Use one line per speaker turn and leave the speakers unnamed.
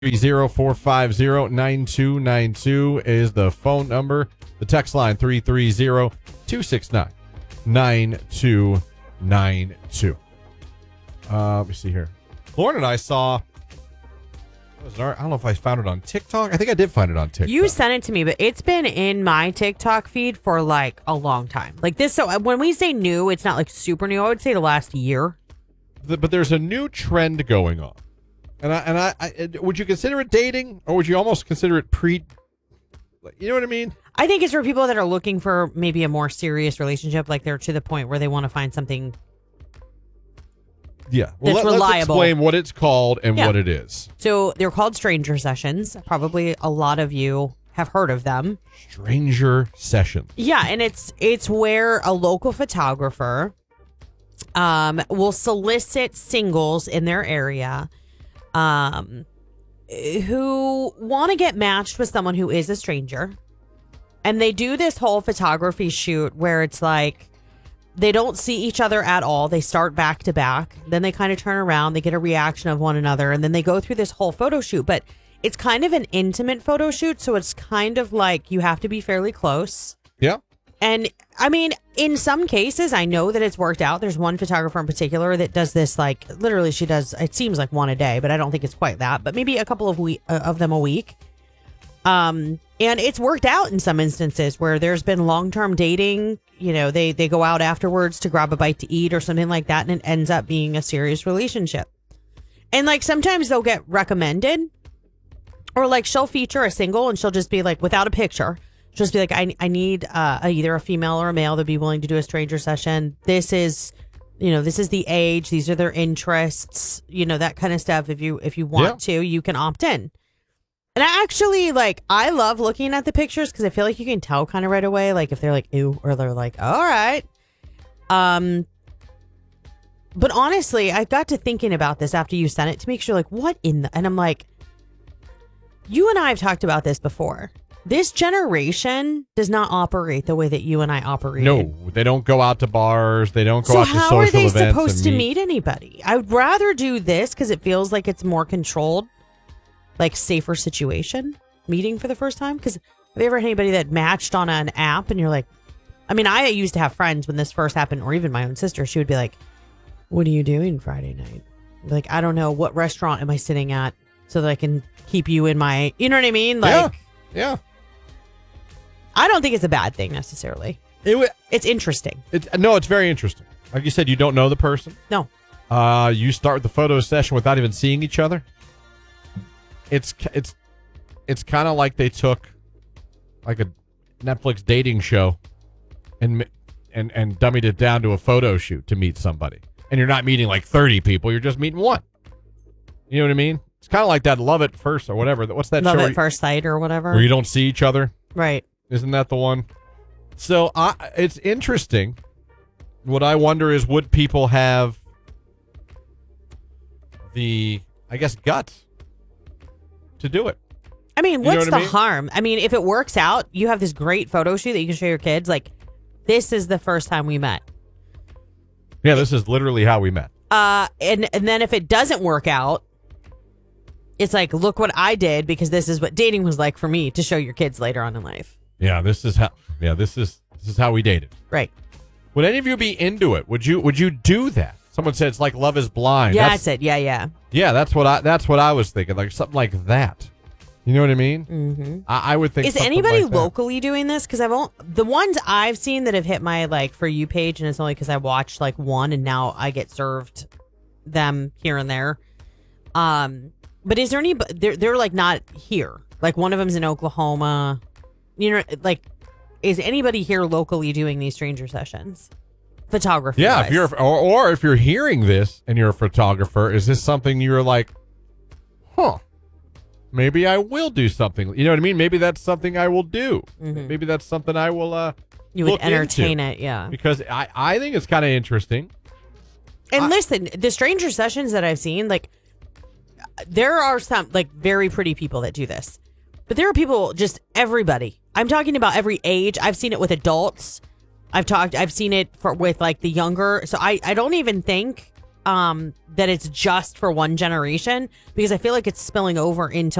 330-450-9292 is the phone number. The text line 330-269-9292. Let me see here. Lauren and I saw, I don't know if I found it on TikTok. I think I did find it on TikTok.
You sent it to me, but it's been in my TikTok feed for like a long time. Like this, so when we say new, it's not like super new. I would say the last year.
But there's a new trend going on. And I would you consider it dating, or would you almost consider it you know what I mean?
I think it's for people that are looking for maybe a more serious relationship, like they're to the point where they want to find something.
Yeah, well,
that's
let's
reliable.
explain what it's called and what it is.
So they're called stranger sessions. Probably a lot of you have heard of them.
Stranger sessions.
Yeah, and it's where a local photographer will solicit singles in their area who want to get matched with someone who is a stranger. And they do this whole photography shoot where it's like they don't see each other at all. They start back to back. Then they kind of turn around. They get a reaction of one another. And then they go through this whole photo shoot. But it's kind of an intimate photo shoot. So it's kind of like you have to be fairly close.
Yeah.
And I mean, in some cases, I know that it's worked out. There's one photographer in particular that does this, like literally she does, it seems like one a day, but I don't think it's quite that, but maybe a couple of them a week. And it's worked out in some instances where there's been long-term dating. You know, they go out afterwards to grab a bite to eat or something like that. And it ends up being a serious relationship. And like sometimes they'll get recommended, or like she'll feature a single and she'll just be like without a picture. She'll just be like, I need either a female or a male that'd be willing to do a stranger session. This is the age. These are their interests, that kind of stuff. If you want to, you can opt in. And I actually I love looking at the pictures because I feel like you can tell kind of right away, like if they're like, ew, or they're like, all right. But honestly, I got to thinking about this after you sent it to me because you're like, what in the, and I'm like, you and I have talked about this before. This generation does not operate the way that you and I operate.
No, they don't go out to bars. They don't go out to social events.
So how are they supposed to meet anybody? I would rather do this because it feels like it's more controlled, like safer situation, meeting for the first time. Because have you ever had anybody that matched on an app and you're like, I mean, I used to have friends when this first happened, or even my own sister, she would be like, what are you doing Friday night? Like, I don't know. What restaurant am I sitting at so that I can keep you in my, you know what I mean? Like,
yeah.
I don't think it's a bad thing necessarily. It's interesting.
It's very interesting. Like you said, you don't know the person.
No.
You start the photo session without even seeing each other. It's kind of like they took like a Netflix dating show and dummied it down to a photo shoot to meet somebody. And you're not meeting like 30 people. You're just meeting one. You know what I mean? It's kind of like that Love at First or whatever. What's that show?
Love at First Sight or whatever.
Where you don't see each other.
Right.
Isn't that the one? So it's interesting. What I wonder is, would people have the, I guess, guts to do it?
I mean, what's the harm? I mean, if it works out, you have this great photo shoot that you can show your kids. Like, this is the first time we met.
Yeah, this is literally how we met.
And then if it doesn't work out, it's like, look what I did, because this is what dating was like for me, to show your kids later on in life.
Yeah, this is how we dated.
Right.
Would any of you be into it? Would you do that? Someone said it's like Love is Blind.
Yeah, that's it. Yeah.
Yeah, that's what I was thinking. Like something like that. You know what I mean?
Mm-hmm.
I would think.
Is anybody locally doing this? Because the ones I've seen that have hit my For You page, and it's only because I watched one, and now I get served them here and there. But is there any? They're not here. Like one of them's in Oklahoma. You know, is anybody here locally doing these stranger sessions? Photography.
Yeah, if you're or if you're hearing this and you're a photographer, is this something you're like, huh? Maybe I will do something. You know what I mean? Maybe that's something I will do. Mm-hmm. Maybe that's something I will
you would entertain it, yeah.
Because I think it's kind of interesting.
And listen, the stranger sessions that I've seen, there are some very pretty people that do this. But there are people, just everybody. I'm talking about every age. I've seen it with adults. I've seen it with the younger. So I don't even think that it's just for one generation, because I feel like it's spilling over into